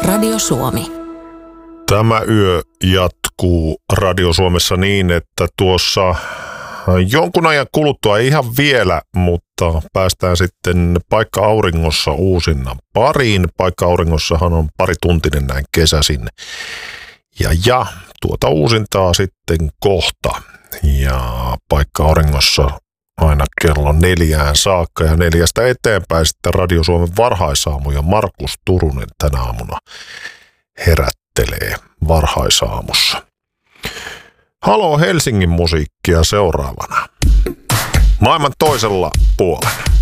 Radio Suomi. Tämä yö jatkuu Radio Suomessa niin, että tuossa jonkun ajan kuluttua, ei ihan vielä, mutta päästään sitten Paikka Auringossa uusinnan pariin. Paikka Auringossahan on parituntinen näin kesäisin. Ja tuota uusintaa sitten kohta. Ja Paikka Auringossa aina kello 4 saakka ja 4 eteenpäin sitten Radio Suomen varhaisaamu ja Markus Turunen tänä aamuna herättelee varhaisaamussa. Halo Helsingin musiikkia seuraavana. Maailman toisella puolella.